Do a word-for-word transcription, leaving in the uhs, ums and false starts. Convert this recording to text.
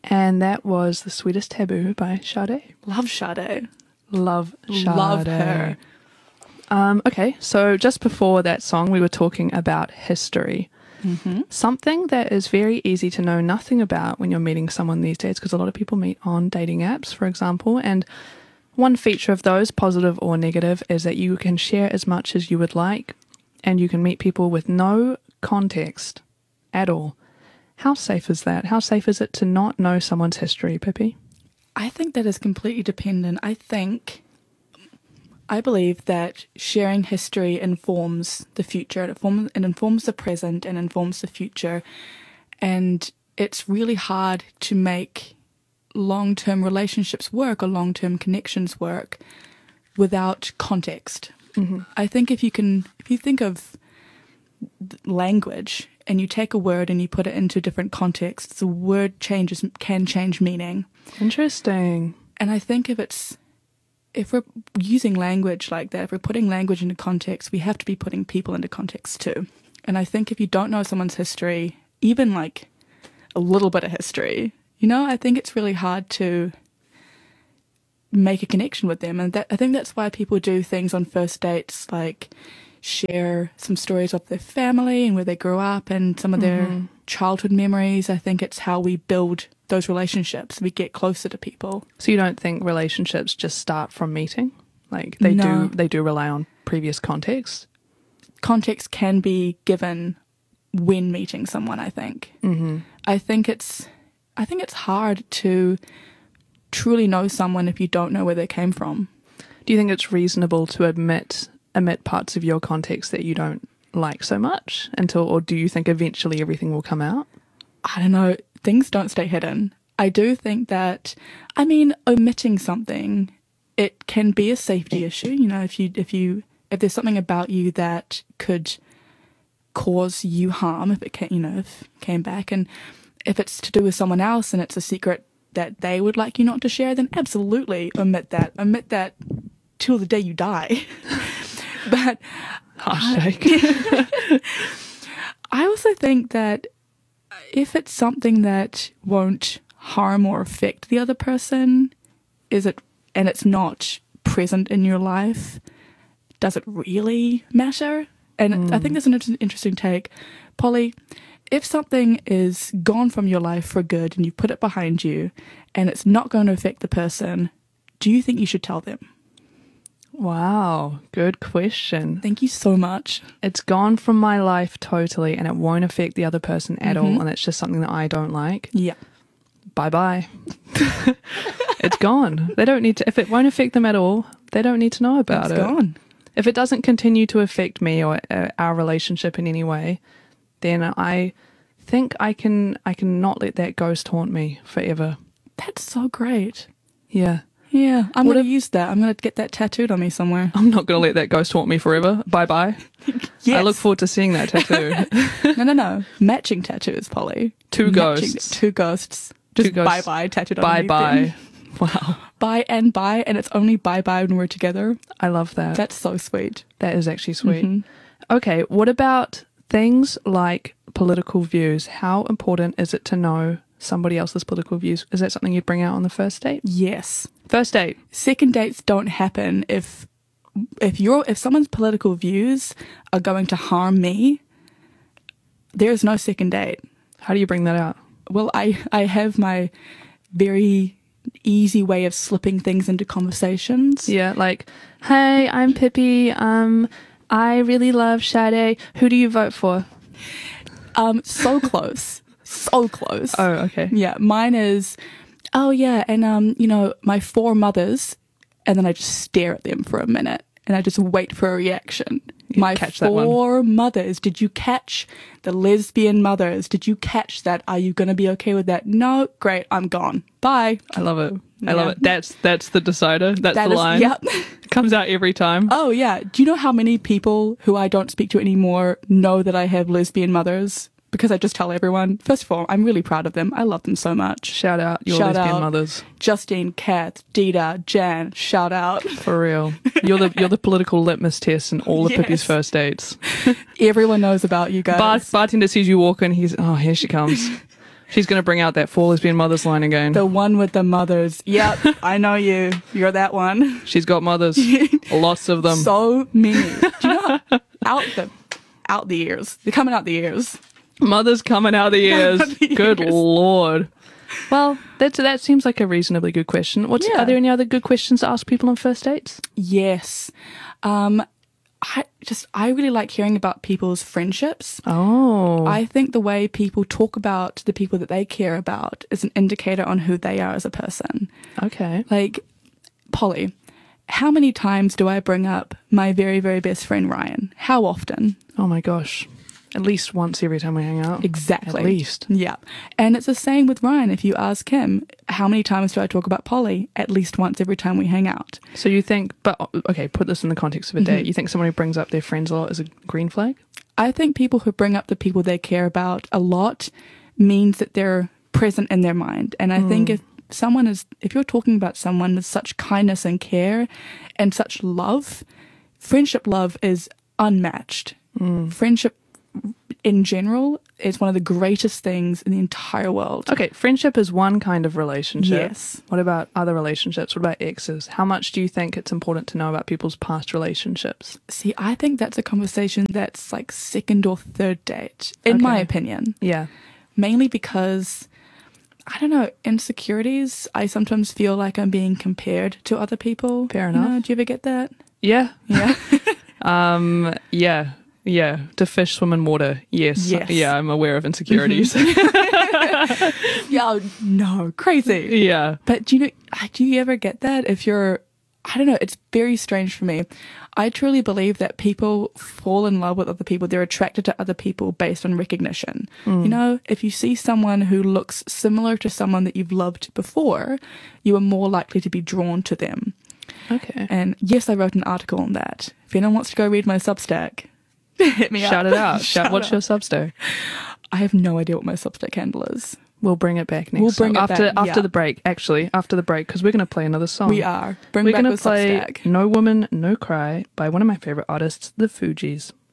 And that was The Sweetest Taboo by Sade. Love Sade. Love Sade. Love her. Um, okay, so just before that song, we were talking about history. Mm-hmm. Something that is very easy to know nothing about when you're meeting someone these days, because a lot of people meet on dating apps, for example, and one feature of those, positive or negative, is that you can share as much as you would like, and you can meet people with no context at all. How safe is that? How safe is it to not know someone's history, Pippi? I think that is completely dependent. I think, I believe that sharing history informs the future. It informs, it informs the present and informs the future. And it's really hard to make long-term relationships work or long-term connections work without context. Mm-hmm. I think if you can, if you think of language and you take a word and you put it into different contexts, the word changes, can change meaning. Interesting. And I think if it's, if we're using language like that, if we're putting language into context, we have to be putting people into context too. And I think if you don't know someone's history, even like a little bit of history, you know, I think it's really hard to make a connection with them. And that, I think that's why people do things on first dates, like share some stories of their family and where they grew up and some of their mm-hmm. childhood memories. I think it's how we build those relationships. We get closer to people. So you don't think relationships just start from meeting? Like they No. do they do rely on previous context? Context can be given when meeting someone, I think. Mm-hmm. I think it's I think it's hard to truly know someone if you don't know where they came from. Do you think it's reasonable to admit omit parts of your context that you don't like so much until, or do you think eventually everything will come out? I don't know. Things don't stay hidden. I do think that, I mean, omitting something, it can be a safety issue. You know, if you, if you, if there's something about you that could cause you harm, if it came, you know, if it came back, and if it's to do with someone else and it's a secret that they would like you not to share, then absolutely omit that. Omit that till the day you die. But I, I also think that if it's something that won't harm or affect the other person, is it, and it's not present in your life, does it really matter? And mm. I think that's an inter- interesting take. Polly, if something is gone from your life for good and you put it behind you and it's not going to affect the person, do you think you should tell them? Wow, good question. Thank you so much. It's gone from my life totally and it won't affect the other person at Mm-hmm. all, and it's just something that I don't like. Yeah. Bye-bye. It's gone. They don't need to, if it won't affect them at all, they don't need to know about It's it. gone. If it doesn't continue to affect me or uh, our relationship in any way, then I think I can I can not let that ghost haunt me forever. That's so great. Yeah. Yeah, I'm What going to if- use that. I'm going to get that tattooed on me somewhere. I'm not going to let that ghost haunt me forever. Bye-bye. Yes. I look forward to seeing that tattoo. No, no, no. Matching tattoos, Polly. Two Matching- ghosts. Two ghosts. Just Two ghosts. bye-bye tattooed on Bye-bye. Wow. Bye and bye, and it's only bye-bye when we're together. I love that. That's so sweet. That is actually sweet. Mhm. Okay, what about things like political views? How important is it to know somebody else's political views? Is that something you'd bring out on the first date? Yes. First date. Second dates don't happen if if you're if someone's political views are going to harm me. There is no second date. How do you bring that out? Well, I I have my very easy way of slipping things into conversations. Yeah, like, hey, I'm Pippi. Um, I really love Sade. Who do you vote for? Um, so close, so close. Oh, okay. Yeah, mine is, oh yeah, and um, you know, my four mothers, and then I just stare at them for a minute, and I just wait for a reaction. You My catch that one. four mothers. Did you catch the lesbian mothers? Did you catch that? Are you going to be okay with that? No, great, I'm gone. Bye. I love it. I love Yeah. it. That's that's the decider. That's That the is- line. Yep. Comes out every time. Oh yeah. Do you know how many people who I don't speak to anymore know that I have lesbian mothers? Because I just tell everyone. First of all, I'm really proud of them. I love them so much. Shout out your Shout lesbian out. mothers. Justine, Kath, Dita, Jan, shout out. For real. You're the you're the political litmus test in all of Yes. Pippi's first dates. Everyone knows about you guys. Bar- bartender sees you walk in, he's, oh, here she comes. She's going to bring out that four lesbian mothers line again. The one with the mothers. Yep, I know you. You're that one. She's got mothers. Lots of them. So many. Do you know how, out the out the ears? They're coming out the ears. Mothers coming out the ears. Out the Good ears. Lord. Well, that's, that seems like a reasonably good question. What's, Yeah. Are there any other good questions to ask people on first dates? Yes. Um, I just I really like hearing about people's friendships. Oh. I think the way people talk about the people that they care about is an indicator on who they are as a person. Okay. Like, Polly, how many times do I bring up my very, very best friend Ryan? How often? Oh my gosh. At least once every time we hang out. Exactly. At least. Yeah. And it's the same with Ryan. If you ask him, how many times do I talk about Polly? At least once every time we hang out. So you think, but okay, put this in the context of a date. Mm-hmm. You think someone who brings up their friends a lot is a green flag? I think people who bring up the people they care about a lot means that they're present in their mind. And I Hmm. think if someone is, if you're talking about someone with such kindness and care and such love, friendship love is unmatched. Hmm. Friendship in general is one of the greatest things in the entire world. Okay, friendship is one kind of relationship. Yes. What about other relationships? What about exes? How much do you think it's important to know about people's past relationships? See, I think that's a conversation that's like second or third date, in my Okay. opinion. Yeah. Mainly because, I don't know, insecurities. I sometimes feel like I'm being compared to other people. Fair You know, enough. do you ever get that? Yeah. Yeah. Um, yeah. Yeah. To fish, swim in water. Yes. Yes. Yeah, I'm aware of insecurities. Yeah, no, crazy. Yeah. But do you know, like, do you ever get that if you're, I don't know, it's very strange for me. I truly believe that people fall in love with other people. They're attracted to other people based on recognition. You know, if you see someone who looks similar to someone that you've loved before, you are more likely to be drawn to them. Okay. And yes, I wrote an article on that. If anyone wants to go read my Substack, hit me up. Shout it out. Shout, Shout what's out. your Substack? I have no idea what my Substack handle is. We'll bring it back next We'll bring time. it after back, after yeah. the break, actually, after the break, because we're going to play another song. We are. Bring We're back going the to play Substack. No Woman, No Cry by one of my favorite artists, the Fugees.